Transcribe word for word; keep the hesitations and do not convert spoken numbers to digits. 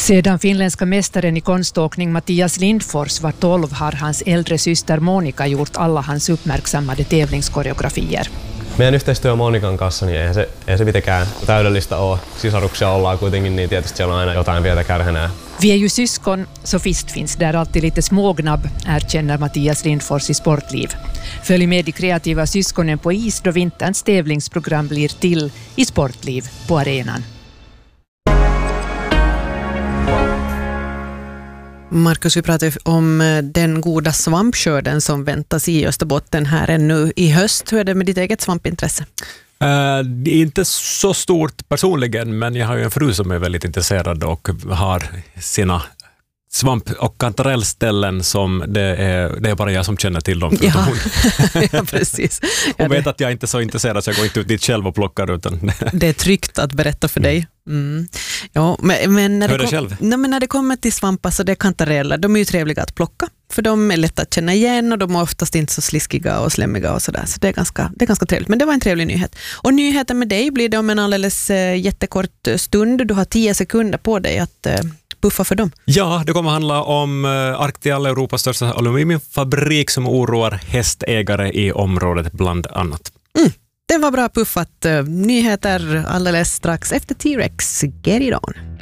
Sedan finländska mästaren i konståkning Mattias Lindfors var tolv har hans äldre syster Monika gjort alla hans uppmärksammade tävlingskoreografier. Meidän yhteistyö Monikan kanssa, niin eihän se, eihän se mitenkään täydellistä ole. Sisaruksia ollaan kuitenkin, niin tietysti siellä on aina jotain pientä kärhenää. Vi är ju syskon, så visst finns där alltid lite smågnabb, erkänner Mattias Lindfors i Sportliv. Följ med de kreativa syskonen på is då vinterns tävlingsprogram blir till i Sportliv på arenan. Markus, vi pratar om den goda svampskörden som väntas i Österbotten här ännu i höst. Hur är det med ditt eget svampintresse? Uh, inte så stort personligen, men jag har ju en fru som är väldigt intresserad och har sina svamp- och kantarellställen som det är, det är bara jag som känner till dem. Ja, ja precis. Hon ja, vet det, att jag inte är så intresserad så jag går inte ut dit själv och plockar. Utan det är tryggt att berätta för dig. Mm. Ja, men, men, när Hör det det kom, själv? nej, men när det kommer till svampar så det är kantareller, de är ju trevliga att plocka. För de är lätta att känna igen och de är oftast inte så sliskiga och slemmiga och sådär. Så det är, ganska, det är ganska trevligt. Men det var en trevlig nyhet. Och nyheten med dig blir det om en alldeles äh, jättekort stund. Du har tio sekunder på dig att äh, buffa för dem. Ja, det kommer handla om uh, Arctial, Europas största aluminiumfabrik som oroar hästägare i området bland annat. Mm. Det var bra puffat. Nyheter alldeles strax efter T-Rex. Get it on!